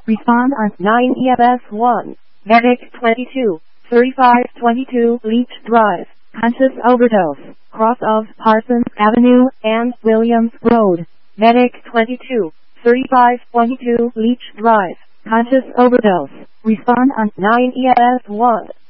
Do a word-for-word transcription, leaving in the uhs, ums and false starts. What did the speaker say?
Respond on nine E M S one. Medic twenty-two, thirty-five twenty-two Leech Drive. Conscious overdose. Cross of Parsons Avenue and Williams Road. Medic twenty-two, thirty-five twenty-two Leech Drive. Conscious overdose. Respond on nine E M S one.